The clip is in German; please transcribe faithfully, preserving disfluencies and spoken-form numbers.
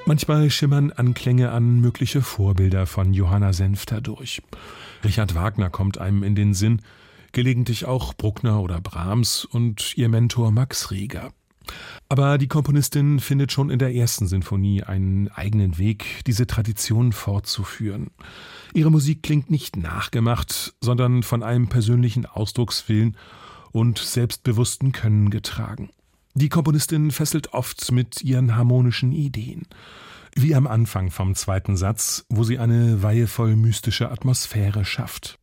Manchmal schimmern Anklänge an mögliche Vorbilder von Johanna Senfter durch. Richard Wagner kommt einem in den Sinn, gelegentlich auch Bruckner oder Brahms und ihr Mentor Max Reger. Aber die Komponistin findet schon in der ersten Sinfonie einen eigenen Weg, diese Tradition fortzuführen. Ihre Musik klingt nicht nachgemacht, sondern von einem persönlichen Ausdruckswillen und selbstbewussten Können getragen. Die Komponistin fesselt oft mit ihren harmonischen Ideen. Wie am Anfang vom zweiten Satz, wo sie eine weihevoll mystische Atmosphäre schafft.